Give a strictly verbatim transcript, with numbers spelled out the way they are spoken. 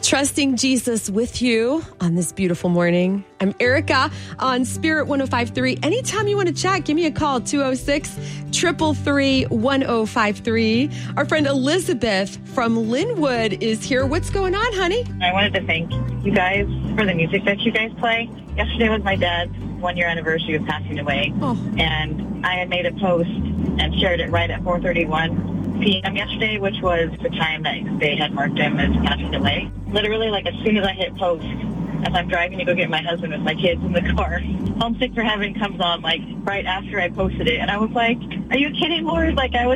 Trusting Jesus with you on this beautiful morning. I'm Erica on Spirit one oh five point three. Anytime you want to chat, give me a call, two oh six, three three three, one oh five three. Our friend Elizabeth from Linwood is here. What's going on, honey? I wanted to thank you guys for the music that you guys play. Yesterday was my dad's one-year anniversary of passing away, Oh. and I had made a post and shared it right at four thirty-one p.m. yesterday, which was the time that they had marked him as passing away. Literally, like, as soon as I hit post, as I'm driving to go get my husband with my kids in the car, Homesick for Heaven comes on, like, right after I posted it. And I was like, are you kidding, Lord? Like, I was